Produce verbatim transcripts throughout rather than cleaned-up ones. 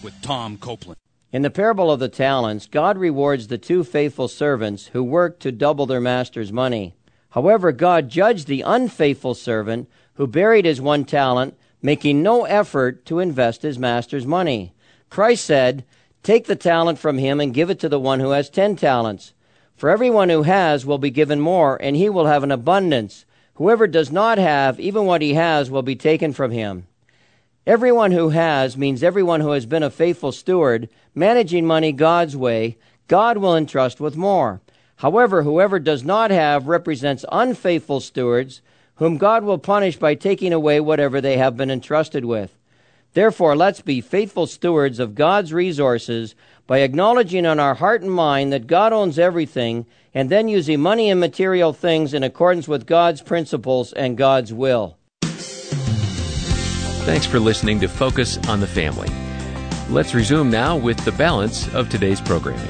with Tom Copeland. In the parable of the talents, God rewards the two faithful servants who worked to double their master's money. However, God judged the unfaithful servant who buried his one talent, making no effort to invest his master's money. Christ said, "Take the talent from him and give it to the one who has ten talents. For everyone who has will be given more, and he will have an abundance. Whoever does not have, even what he has will be taken from him." Everyone who has means everyone who has been a faithful steward, managing money God's way. God will entrust with more. However, whoever does not have represents unfaithful stewards, whom God will punish by taking away whatever they have been entrusted with. Therefore, let's be faithful stewards of God's resources by acknowledging in our heart and mind that God owns everything, and then using money and material things in accordance with God's principles and God's will. Thanks for listening to Focus on the Family. Let's resume now with the balance of today's programming.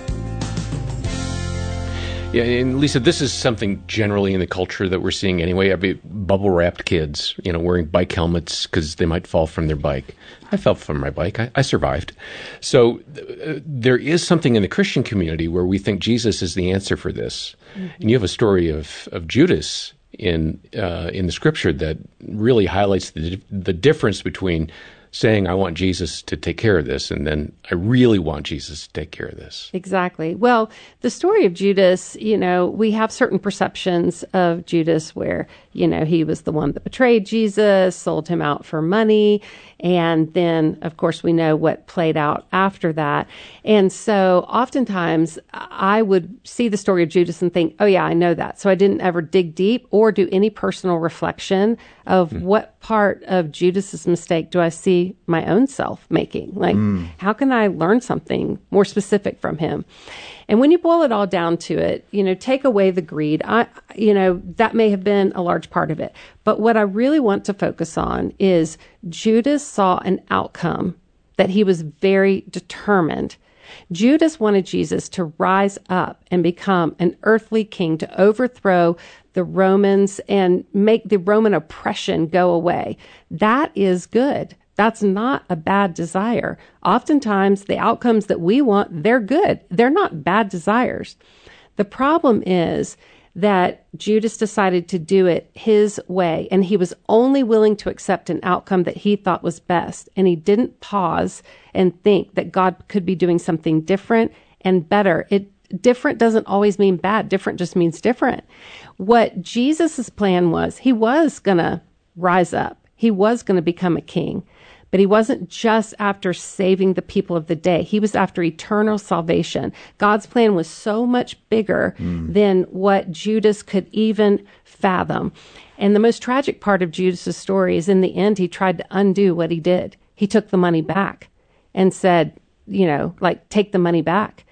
Yeah, and Lisa, this is something generally in the culture that we're seeing anyway. I mean, bubble-wrapped kids, you know, wearing bike helmets because they might fall from their bike. I fell from my bike. I, I survived. So uh, there is something in the Christian community where we think Jesus is the answer for this. Mm-hmm. And you have a story of, of Judas in uh, in the Scripture that really highlights the the difference between saying, I want Jesus to take care of this, and then I really want Jesus to take care of this. Exactly. Well, the story of Judas, you know, we have certain perceptions of Judas where, you know, he was the one that betrayed Jesus, sold him out for money, and then, of course, we know what played out after that. And so oftentimes I would see the story of Judas and think, oh, yeah, I know that. So I didn't ever dig deep or do any personal reflection of mm. what part of Judas's mistake do I see my own self making? Like, mm. how can I learn something more specific from him? And when you boil it all down to it, you know, take away the greed, I, you know, that may have been a large part of it. But what I really want to focus on is Judas saw an outcome that he was very determined. Judas wanted Jesus to rise up and become an earthly king, to overthrow the Romans and make the Roman oppression go away. That is good. That's not a bad desire. Oftentimes, the outcomes that we want, they're good. They're not bad desires. The problem is that Judas decided to do it his way, and he was only willing to accept an outcome that he thought was best, and he didn't pause and think that God could be doing something different and better. It different doesn't always mean bad. Different just means different. What Jesus's plan was, he was going to rise up. He was going to become a king. But he wasn't just after saving the people of the day. He was after eternal salvation. God's plan was so much bigger mm. than what Judas could even fathom. And the most tragic part of Judas's story is in the end, he tried to undo what he did. He took the money back and said, you know, like, take the money back.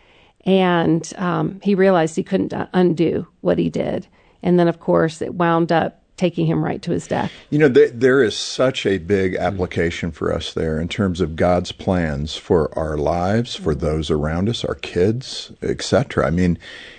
And um, he realized he couldn't undo what he did. And then, of course, it wound up taking him right to his death. You know, th- there is such a big application for us there in terms of God's plans for our lives, for those around us, our kids, et cetera. I mean,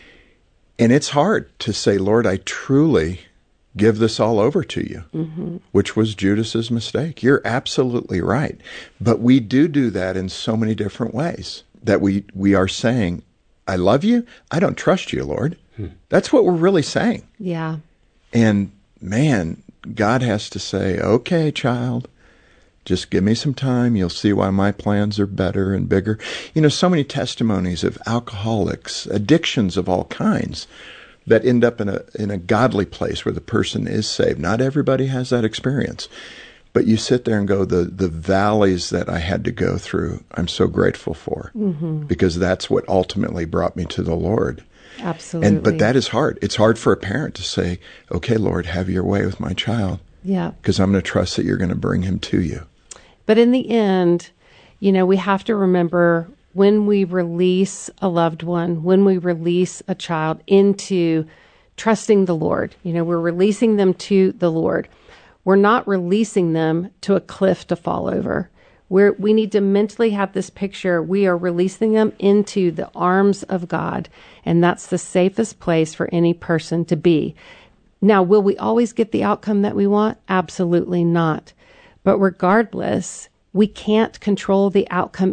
and it's hard to say, Lord, I truly give this all over to you, mm-hmm. which was Judas's mistake. You're absolutely right. But we do do that in so many different ways that we, we are saying, I love you. I don't trust you, Lord. Hmm. That's what we're really saying. Yeah. And man, God has to say, okay, child, just give me some time. You'll see why my plans are better and bigger. You know, so many testimonies of alcoholics, addictions of all kinds that end up in a in a godly place where the person is saved. Not everybody has that experience. But you sit there and go, the, the valleys that I had to go through, I'm so grateful for. Mm-hmm. Because that's what ultimately brought me to the Lord. Absolutely. And but that is hard. It's hard for a parent to say, okay, Lord, have your way with my child. Yeah. Because I'm going to trust that you're going to bring him to you. But in the end, you know, we have to remember when we release a loved one, when we release a child into trusting the Lord, you know, we're releasing them to the Lord. We're not releasing them to a cliff to fall over. We're, we need to mentally have this picture. We are releasing them into the arms of God, and that's the safest place for any person to be. Now, will we always get the outcome that we want? Absolutely not. But regardless, we can't control the outcome